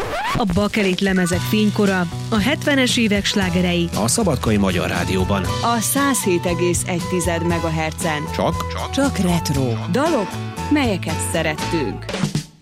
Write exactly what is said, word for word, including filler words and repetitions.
A bakelit lemezek fénykora, a hetvenes évek slágerei a Szabadkai Magyar Rádióban. A száz hét egész egy megahertzen. Csak? Csak? Csak retro dalok, melyeket szerettünk.